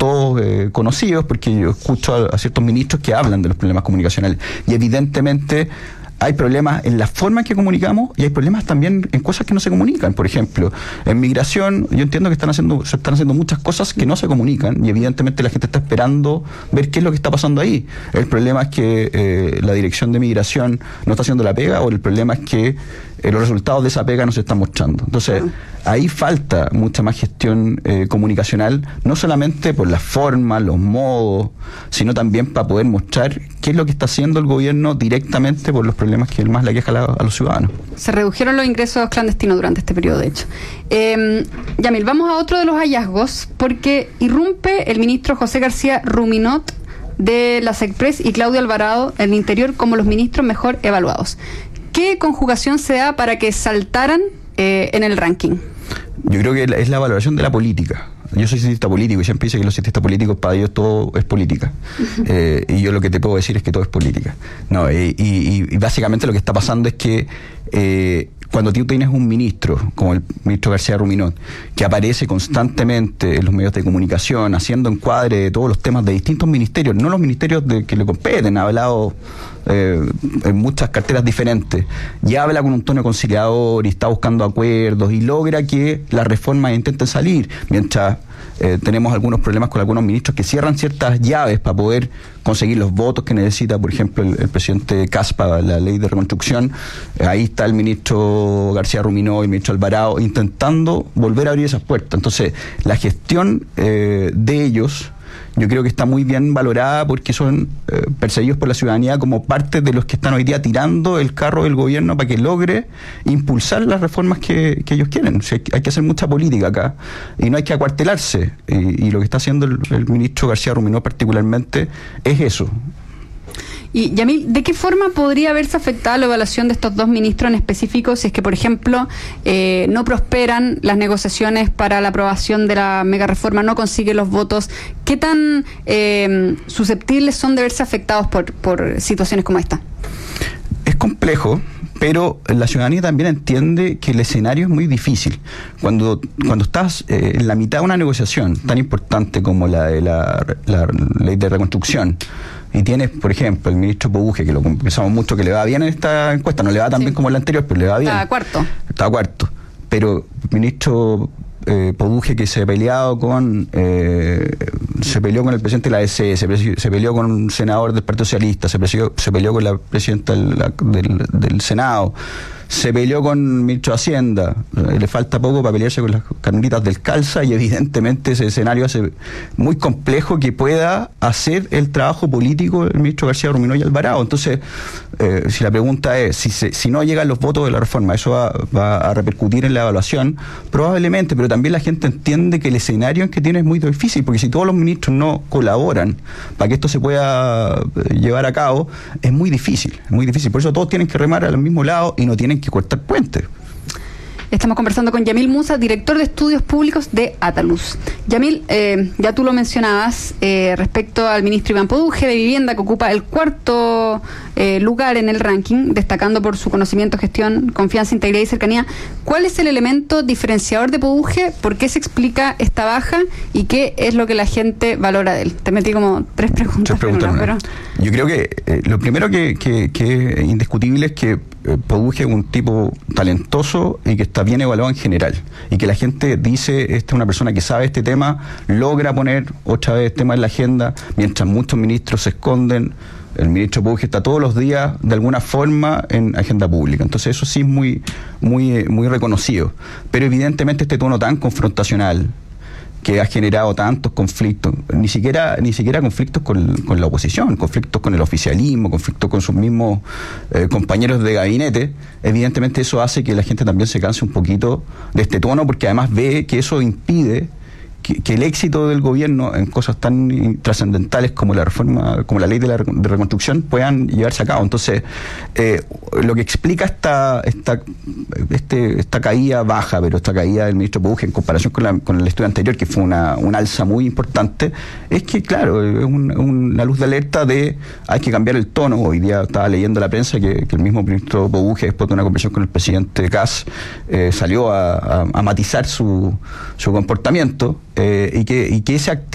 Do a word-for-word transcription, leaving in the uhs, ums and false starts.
todos eh, conocidos, porque yo escucho a, a ciertos ministros que hablan de los problemas comunicacionales. Y evidentemente hay problemas en la forma en que comunicamos y hay problemas también en cosas que no se comunican. Por ejemplo, en migración, yo entiendo que están haciendo, se están haciendo muchas cosas que no se comunican y evidentemente la gente está esperando ver qué es lo que está pasando ahí. El problema es que eh, la dirección de migración no está haciendo la pega, o el problema es que eh, los resultados de esa pega no se están mostrando. Entonces, ahí falta mucha más gestión eh, comunicacional, no solamente por la forma, los modos, sino también para poder mostrar qué es lo que está haciendo el gobierno directamente por los problemas que más le aqueja a, la, a los ciudadanos. Se redujeron los ingresos clandestinos durante este periodo, de hecho. Eh, Yamil, vamos a otro de los hallazgos, porque irrumpe el ministro José García Ruminot de la SECPRES y Claudio Alvarado en el Interior como los ministros mejor evaluados. ¿Qué conjugación se da para que saltaran eh, en el ranking? Yo creo que es la valoración de la política. Yo soy cientista político y siempre dice que los cientistas políticos, para ellos todo es política. Eh, y yo lo que te puedo decir es que todo es política. No, y, y, y básicamente lo que está pasando es que eh, cuando tú tienes un ministro, como el ministro García Ruminot, que aparece constantemente en los medios de comunicación, haciendo encuadre de todos los temas de distintos ministerios, no los ministerios de, que le competen, ha hablado eh, en muchas carteras diferentes, y habla con un tono conciliador y está buscando acuerdos y logra que las reformas intenten salir, mientras Eh, tenemos algunos problemas con algunos ministros que cierran ciertas llaves para poder conseguir los votos que necesita, por ejemplo, el, el presidente Caspa, la ley de reconstrucción. Eh, ahí está el ministro García Ruminot y el ministro Alvarado intentando volver a abrir esas puertas. Entonces, la gestión eh, de ellos, yo creo que está muy bien valorada porque son eh, perseguidos por la ciudadanía como parte de los que están hoy día tirando el carro del gobierno para que logre impulsar las reformas que, que ellos quieren. O sea, hay que hacer mucha política acá y no hay que acuartelarse. Y, y lo que está haciendo el, el ministro García Ruminot particularmente es eso. Y Yamil, ¿de qué forma podría haberse afectado la evaluación de estos dos ministros en específico si es que, por ejemplo, eh, no prosperan las negociaciones para la aprobación de la mega reforma, no consiguen los votos? ¿Qué tan eh, susceptibles son de verse afectados por, por situaciones como esta? Es complejo, pero la ciudadanía también entiende que el escenario es muy difícil. Cuando, cuando estás eh, en la mitad de una negociación tan importante como la de la, la ley de reconstrucción, y tienes, por ejemplo, el ministro Poduje, que lo pensamos mucho que le va bien en esta encuesta, no le va tan sí. bien como la anterior, pero le va bien. Está a cuarto. Está a cuarto. Pero el ministro eh, Poduje, que se ha peleado con eh, se peleó con el presidente de la A D C, se, se peleó con un senador del Partido Socialista, se, peleó, se peleó con la presidenta del, la, del, del Senado, se peleó con el ministro de Hacienda, eh, le falta poco para pelearse con las carneritas del Calza, y evidentemente ese escenario hace muy complejo que pueda hacer el trabajo político del ministro García Ruminot y Alvarado. Entonces, eh, si la pregunta es, si, se, si no llegan los votos de la reforma, ¿eso va, va a repercutir en la evaluación? Probablemente, pero también la gente entiende que el escenario en que tiene es muy difícil, porque si todos los ministros no colaboran para que esto se pueda llevar a cabo, es muy difícil, es muy difícil. Por eso todos tienen que remar al mismo lado y no tienen que cortar puentes. Estamos conversando con Yamil Musa, director de Estudios Públicos de Ataluz. Yamil, eh, ya tú lo mencionabas eh, respecto al ministro Iván Poduje de Vivienda, que ocupa el cuarto eh, lugar en el ranking, destacando por su conocimiento, gestión, confianza, integridad y cercanía. ¿Cuál es el elemento diferenciador de Poduje? ¿Por qué se explica esta baja? ¿Y qué es lo que la gente valora de él? Te metí como tres preguntas. Tres preguntas una, pero... Yo creo que eh, lo primero que, que, que es indiscutible es que eh, Poduje es un tipo talentoso y que está bien evaluado en general, y que la gente dice, esta es una persona que sabe este tema, logra poner otra vez este tema en la agenda, mientras muchos ministros se esconden. El ministro Poduje está todos los días de alguna forma en agenda pública, entonces eso sí es muy, muy, muy reconocido, pero evidentemente este tono tan confrontacional que ha generado tantos conflictos, ni siquiera ni siquiera conflictos con, con la oposición, conflictos con el oficialismo, conflictos con sus mismos eh, compañeros de gabinete, evidentemente eso hace que la gente también se canse un poquito de este tono, porque además ve que eso impide que, que el éxito del gobierno en cosas tan trascendentales como la reforma, como la ley de la de reconstrucción, puedan llevarse a cabo. Entonces, eh, lo que explica esta esta este esta caída baja, pero esta caída del ministro Poduje en comparación con, la, con el estudio anterior, que fue una, una alza muy importante, es que, claro, es un, una luz de alerta de hay que cambiar el tono. Hoy día estaba leyendo la prensa que, que el mismo ministro Poduje, después de una conversación con el presidente Kass, eh, salió a, a, a matizar su, su comportamiento, eh, y que, y que ese activo